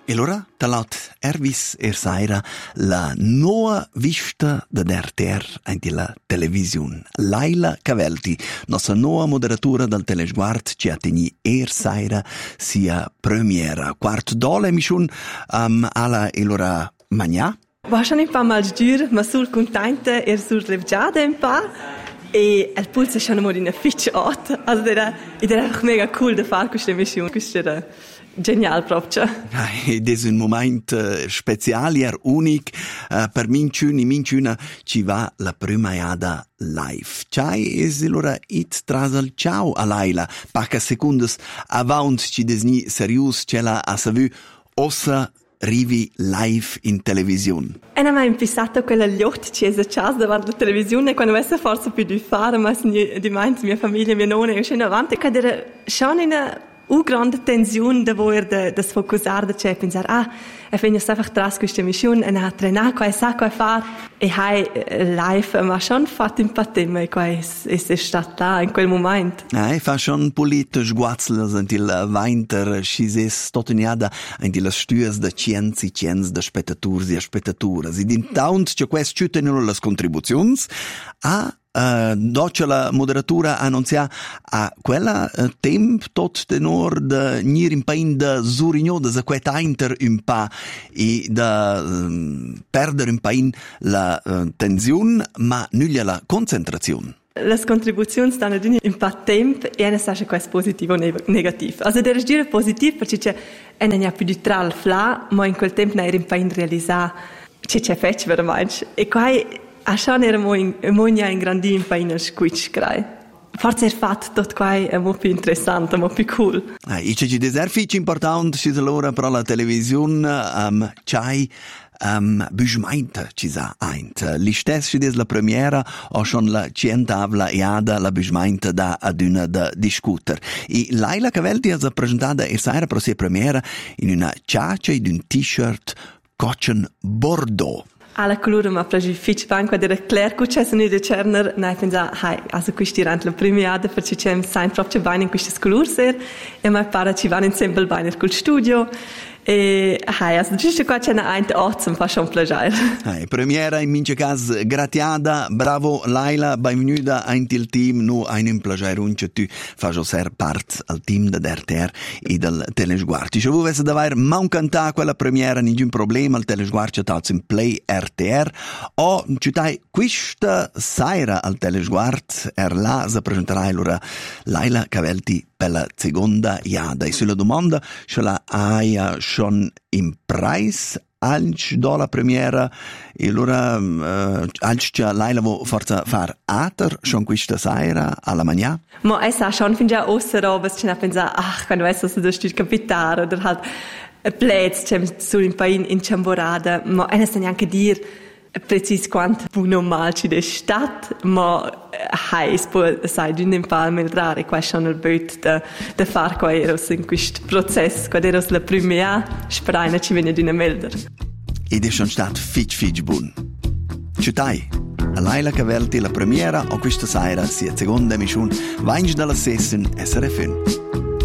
E allora, talat Ervis saira la nuova vista da RTR anche la televisione. Laila Cavelti, nostra nuova moderatura dal Telesguard, ci ha teni saira sia premiera. Quart d'ole mission alla e allora magna. Wahrscheinlich ein paar Mal stür, ma sul contente sul levgiade un pa e il pulso è schon mal in a fitch art. Also era einfach mega cool da fare questa mission, questa era genial proprio. Ed è un momento speciale, unico, per minciuna ci va la prima iada live. C'hai es allora it trasal ciao a Laila, poche secondi avant ci desni serius ce la a savu ossa rivi live in televisione. E non mai pensato quella liotta ci è chas davanti alla televisione quando avesse forse più di fare, ma di mia famiglia, mia nonna e scena avanti che era schon in una grande tensione da voler da sfocusare, da pensare e finno einfach tras questa missione e na trena qua sa qua far e hai live ma schon fatto un patem e qua è stato là in quel momento. Fa schon polito sguazzles in il winter schises toteniada in die stürs da cienzi da spettatori e spettaturas. Ed intant c'è quest chuteno las contributions doce la moderatura annunzia a quella temp tot tenor de nir in pain de Zurigno de queta inter un pa e da perdere un pain la tensione ma nulla la concentrazione. Le contribuzioni stanno in un po' tempo e non sa se questo è positivo o negativo. Also der dire positivo perché non ha più di tral fla, ma in quel tempo non era un po' in realizzare che c'è fece veramente. E qua schon era monia in grandin paina squitch crai. Forse fatto tot qua è molto più interessante, molto più cool. E c'è di deserfici importante ci allora per la televisione c'hai Büschmeinte ci sa eint. L'istess ci des la premiera o schon la cientavla iada la Büschmeinte da aduna da discuter. E Laila Cavelti ha presentata saira per sia premiera in una ciaccia ed un t-shirt cotton bordeaux. Alla colore ma pragi fitch banco da Claire Cuccia sono di Cerner nei pensa also questi rant la premiata perché c'è sein proprio bene in queste colore e mai para ci vanno insieme bene col studio e also giusto qua c'è una awesome fa schon piacere. Premiera in mince cas gratiada, bravo Laila, benvenuta in il team, no ein piacere unche tu fai ser part al team da RTR e del Telesguard. Se volesse davvero mancanta quella premiera nessun problema, il Telesguard c'è stato in Play RTR o citai questa sera al Telesguard là si presenterà allora Laila Cavelti per la seconda iada e sulla domanda ce la hai schon in price alc do la premiera e allora alc Laila vo forza far ater schon questa sera alla magna? Ma sa schon fin già ossero was c'è pensa quando è stato sto capitare oder halt Plätz sul in pain in Ciamborada ma è neanche dir precis quanto normal ci de stat ma heiß può sai di un po' meldrare qua schon il but da far qua eros in questo processo qua eros la prima spraina ci viene di una melder ed è schon stat fitch bun citai a Laila Cavelti la premiera o questa sera sia seconda mission vainge dalla session SRF1